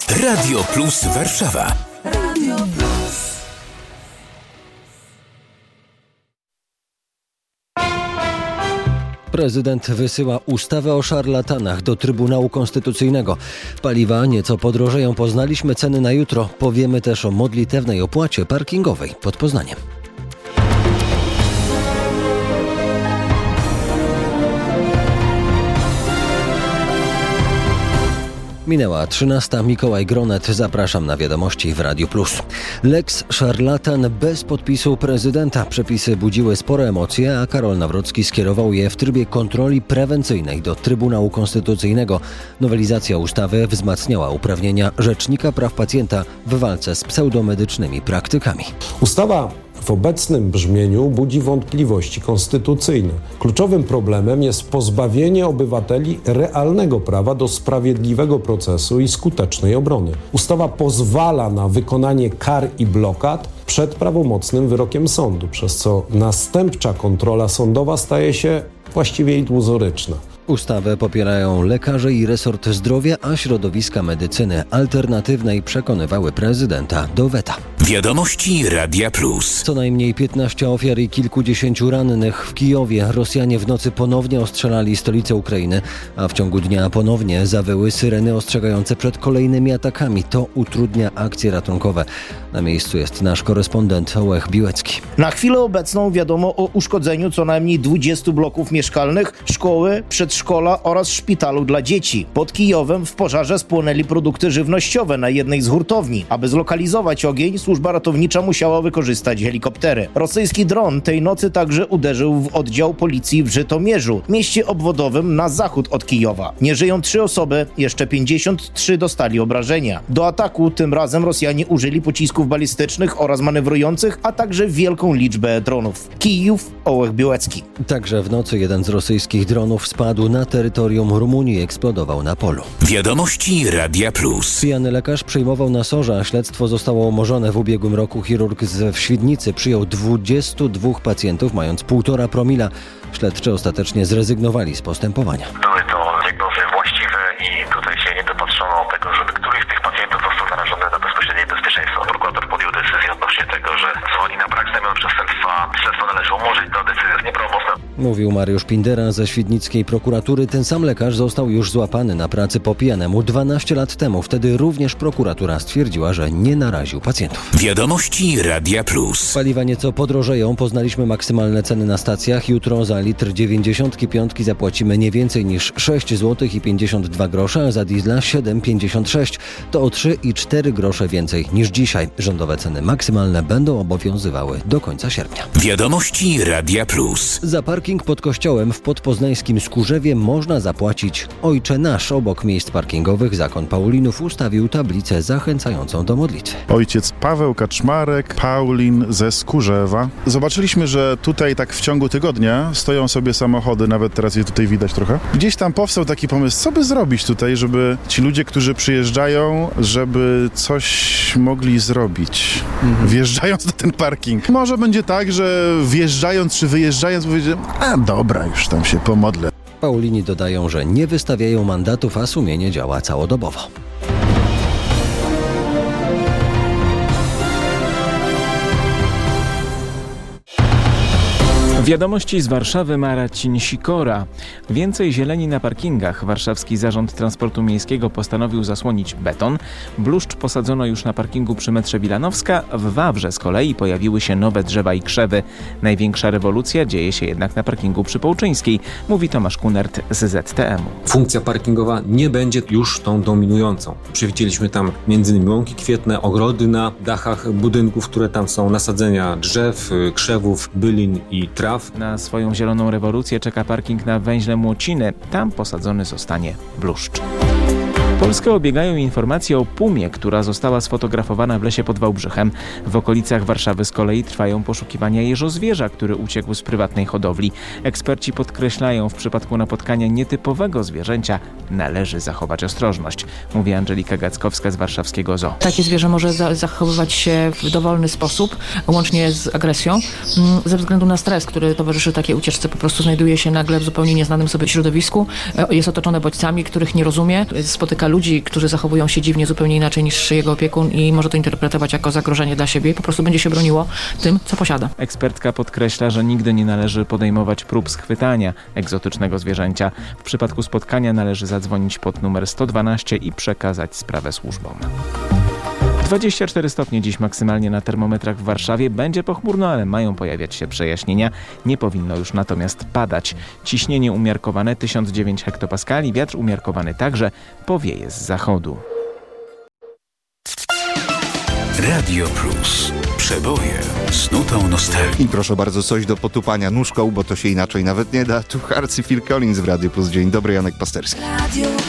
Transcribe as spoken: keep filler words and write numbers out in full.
Radio Plus Warszawa. Radio Plus. Prezydent wysyła ustawę o szarlatanach do Trybunału Konstytucyjnego. Paliwa nieco podrożeją. Poznaliśmy ceny na jutro. Powiemy też o modlitewnej opłacie parkingowej pod Poznaniem. Minęła trzynasta. Mikołaj Gronet. Zapraszam na wiadomości w Radiu Plus. Lex szarlatan bez podpisu prezydenta. Przepisy budziły spore emocje, a Karol Nawrocki skierował je w trybie kontroli prewencyjnej do Trybunału Konstytucyjnego. Nowelizacja ustawy wzmacniała uprawnienia Rzecznika Praw Pacjenta w walce z pseudomedycznymi praktykami. Ustawa w obecnym brzmieniu budzi wątpliwości konstytucyjne. Kluczowym problemem jest pozbawienie obywateli realnego prawa do sprawiedliwego procesu i skutecznej obrony. Ustawa pozwala na wykonanie kar i blokad przed prawomocnym wyrokiem sądu, przez co następcza kontrola sądowa staje się właściwie iluzoryczna. Ustawę popierają lekarze i resort zdrowia, a środowiska medycyny alternatywnej przekonywały prezydenta do weta. Wiadomości Radia Plus. Co najmniej piętnaście ofiar i kilkudziesięciu rannych w Kijowie. Rosjanie w nocy ponownie ostrzelali stolicę Ukrainy, a w ciągu dnia ponownie zawyły syreny ostrzegające przed kolejnymi atakami. To utrudnia akcje ratunkowe. Na miejscu jest nasz korespondent Ołech Biłecki. Na chwilę obecną wiadomo o uszkodzeniu co najmniej dwudziestu bloków mieszkalnych, szkoły, przedszkola oraz szpitalu dla dzieci. Pod Kijowem w pożarze spłonęli produkty żywnościowe na jednej z hurtowni. Aby zlokalizować ogień, służba ratownicza musiała wykorzystać helikoptery. Rosyjski dron tej nocy także uderzył w oddział policji w Żytomierzu, mieście obwodowym na zachód od Kijowa. Nie żyją trzy osoby, jeszcze pięćdziesiąt trzy dostali obrażenia. Do ataku tym razem Rosjanie użyli pocisków balistycznych oraz manewrujących, a także wielką liczbę dronów. Kijów, Ołech Biłecki. Także w nocy jeden z rosyjskich dronów spadł na terytorium Rumunii i eksplodował na polu. Wiadomości Radia Plus. Pijany lekarz przejmował na sorze, a śledztwo zostało umorzone. W ubiegłym roku chirurg z Świdnicy przyjął dwudziestu dwóch pacjentów, mając półtora promila. Śledczy ostatecznie zrezygnowali z postępowania. Były to diagnozy właściwe i tutaj się nie dopatrzono tego, żeby któryś z tych pacjentów został narażony na bezpośrednie bezpieczeństwo. Prokurator podjął decyzję odnośnie tego, że z uwagi na brak znamion przestępstwa śledztwo należy umorzyć. Ta decyzja jest nieprawomocna. Mówił Mariusz Pindera ze świdnickiej prokuratury. Ten sam lekarz został już złapany na pracy po pijanemu dwanaście lat temu. Wtedy również prokuratura stwierdziła, że nie naraził pacjentów. Wiadomości Radia Plus. Paliwa nieco podrożeją. Poznaliśmy maksymalne ceny na stacjach. Jutro za litr dziewięćdziesiątki piątki zapłacimy nie więcej niż sześć złotych i pięćdziesiąt dwa grosze, a za diesla siedem pięćdziesiąt sześć. To o trzy i cztery grosze więcej niż dzisiaj. Rządowe ceny maksymalne będą obowiązywały do końca sierpnia. Wiadomości Radia Plus. Za parking pod kościołem w podpoznańskim Skórzewie można zapłacić Ojcze Nasz. Obok miejsc parkingowych zakon Paulinów ustawił tablicę zachęcającą do modlitwy. Ojciec Paweł Kaczmarek, Paulin ze Skórzewa. Zobaczyliśmy, że tutaj tak w ciągu tygodnia stoją sobie samochody, nawet teraz je tutaj widać trochę. Gdzieś tam powstał taki pomysł, co by zrobić tutaj, żeby ci ludzie, którzy przyjeżdżają, żeby coś mogli zrobić, mhm. wjeżdżając na ten parking. Może będzie tak, że wjeżdżając czy wyjeżdżając powiedzieć, a dobra, już tam się pomodlę. Paulini dodają, że nie wystawiają mandatów, a sumienie działa całodobowo. Wiadomości z Warszawy, Marcin Sikora. Więcej zieleni na parkingach. Warszawski Zarząd Transportu Miejskiego postanowił zasłonić beton. Bluszcz posadzono już na parkingu przy metrze Wilanowska. W Wawrze z kolei pojawiły się nowe drzewa i krzewy. Największa rewolucja dzieje się jednak na parkingu przy Połczyńskiej, mówi Tomasz Kunert z Z T M-u. Funkcja parkingowa nie będzie już tą dominującą. Przewidzieliśmy tam między innymi łąki kwietne, ogrody na dachach budynków, które tam są, nasadzenia drzew, krzewów, bylin i traw. Na swoją zieloną rewolucję czeka parking na węźle Młociny. Tam posadzony zostanie bluszcz. Polskę obiegają informacje o pumie, która została sfotografowana w lesie pod Wałbrzychem. W okolicach Warszawy z kolei trwają poszukiwania jeżozwierza, który uciekł z prywatnej hodowli. Eksperci podkreślają, w przypadku napotkania nietypowego zwierzęcia należy zachować ostrożność, mówi Angelika Gackowska z warszawskiego zoo. Takie zwierzę może za- zachowywać się w dowolny sposób, łącznie z agresją, ze względu na stres, który towarzyszy takiej ucieczce. Po prostu znajduje się nagle w zupełnie nieznanym sobie środowisku, jest otoczone bodźcami, których nie rozumie, spotyka ludzi, którzy zachowują się dziwnie, zupełnie inaczej niż jego opiekun i może to interpretować jako zagrożenie dla siebie i po prostu będzie się broniło tym, co posiada. Ekspertka podkreśla, że nigdy nie należy podejmować prób schwytania egzotycznego zwierzęcia. W przypadku spotkania należy zadzwonić pod numer sto dwanaście i przekazać sprawę służbom. dwadzieścia cztery stopnie dziś maksymalnie na termometrach w Warszawie. Będzie pochmurno, ale mają pojawiać się przejaśnienia. Nie powinno już natomiast padać. Ciśnienie umiarkowane tysiąc dziewięć hektopaskali, wiatr umiarkowany także, powieje z zachodu. Radio Plus. Przeboje z nutą nostalgii. I proszę bardzo, coś do potupania nóżką, bo to się inaczej nawet nie da. Tu Harcy Phil Collins w Radio Plus. Dzień dobry, Janek Pasterski. Radio